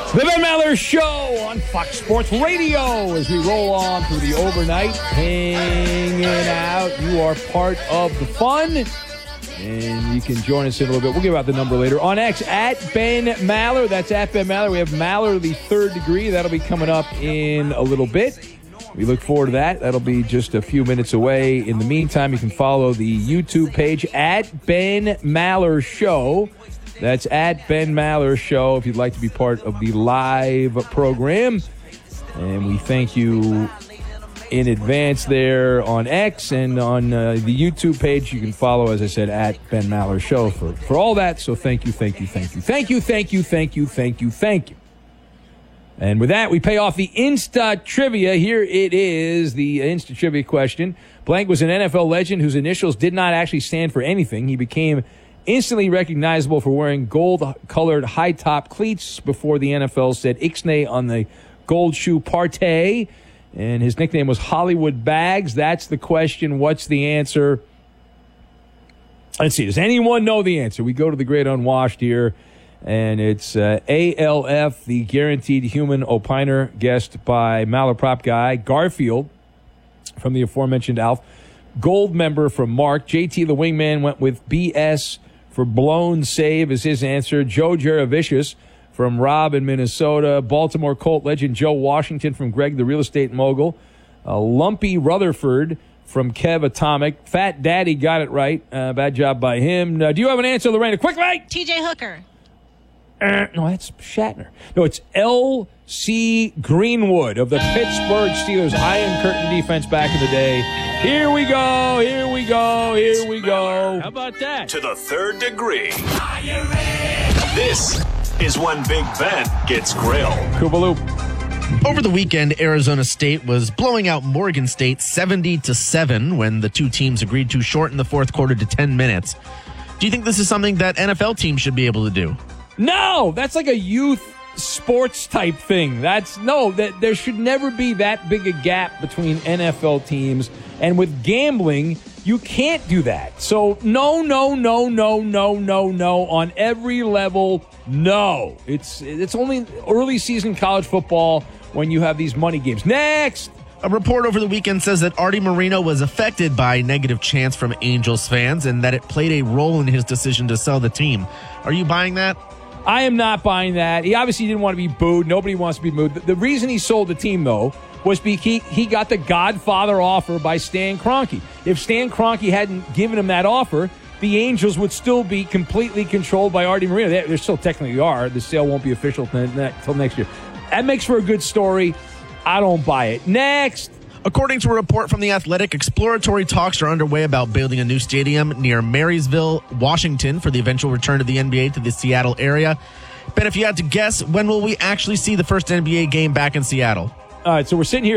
The Ben Maller Show on Fox Sports Radio as we roll on through the overnight. Hanging out. You are part of the fun. And you can join us in a little bit. We'll give out the number later. On X, at Ben Maller. That's at Ben Maller. We have Maller, the third degree. That'll be coming up in a little bit. We look forward to that. That'll be just a few minutes away. In the meantime, you can follow the YouTube page at Ben Maller Show. That's at Ben Maller Show if you'd like to be part of the live program. And we thank you in advance there on X and on the YouTube page. You can follow, as I said, at Ben Maller Show for all that. So thank you. And with that, we pay off the Insta Trivia. Here it is, the Insta Trivia question. Blank was an NFL legend whose initials did not actually stand for anything. He became instantly recognizable for wearing gold-colored high-top cleats before the NFL said Ixnay on the gold shoe partay. And his nickname was Hollywood Bags. That's the question. What's the answer? Let's see. Does anyone know the answer? We go to the Great Unwashed here. And it's ALF, the Guaranteed Human Opiner, guessed by Malaprop Guy. Garfield, from the aforementioned Alf. Gold member from Mark. JT the Wingman went with BS for Blown Save is his answer. Joe Jaravicius from Rob in Minnesota. Baltimore Colt legend Joe Washington from Greg the Real Estate Mogul. Lumpy Rutherford from Kev Atomic. Fat Daddy got it right. Bad job by him. Do you have an answer, Lorena? Quickly! TJ Hooker. No, that's Shatner. No, it's L.C. Greenwood of the Pittsburgh Steelers Iron Curtain defense back in the day. Here we go. How about that? To the third degree. This is when Big Ben gets grilled. Koopaloop. Over the weekend, Arizona State was blowing out Morgan State 70-7 when the two teams agreed to shorten the fourth quarter to 10 minutes. Do you think this is something that NFL teams should be able to do? No, that's like a youth sports type thing. There should never be that big a gap between NFL teams. And with gambling, you can't do that. So no. On every level, no. It's only early season college football when you have these money games. Next! A report over the weekend says that Artie Moreno was affected by negative chants from Angels fans and that it played a role in his decision to sell the team. Are you buying that? I am not buying that. He obviously didn't want to be booed. Nobody wants to be booed. The reason he sold the team, though, was because he got the Godfather offer by Stan Kroenke. If Stan Kroenke hadn't given him that offer, the Angels would still be completely controlled by Artie Moreno. They still technically are. The sale won't be official until next year. That makes for a good story. I don't buy it. Next. According to a report from The Athletic, exploratory talks are underway about building a new stadium near Marysville, Washington, for the eventual return of the NBA to the Seattle area. Ben, if you had to guess, when will we actually see the first NBA game back in Seattle? All right, so we're sitting here